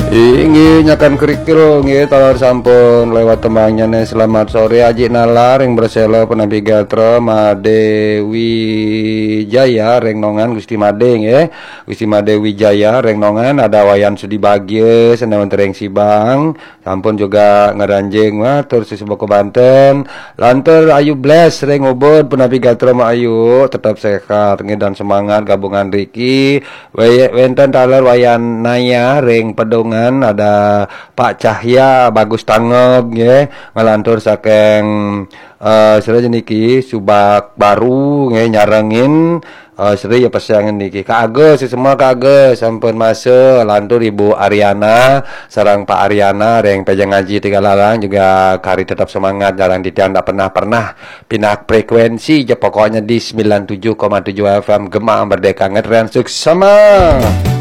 Ingi nyakan kerikil nggih talor sampun lewat temangnya nih. Selamat sore Aji Nalar yang berselo penabigatro Made Wijaya Rengnongan Gusti Made nggih. Gusti Made Wijaya Rengnongan ada wayan sudi bagye senawan tereng Sibang. Sampun juga ngeranjing mah tur Siseboko Banten. Lantur ayu bless reng ubud penabigatro ma ayu tetap sehat nggih dan semangat gabungan Riki. Wenten taler wayan Naya reng Pedongan ada Pak Cahya bagus tanggap ya ngalantur saking sira niki subak baru nge nyarengin seri ya pasiangan niki kaage si semua kaage sampun masuk lantur Ibu Ariana sarang Pak Ariana reng pejang ngaji tiga lalang juga kari tetap semangat jalan titian tak pernah pindah frekuensi ya pokoknya di 97,7 FM Gemah Merdeka ngetren sukses sama.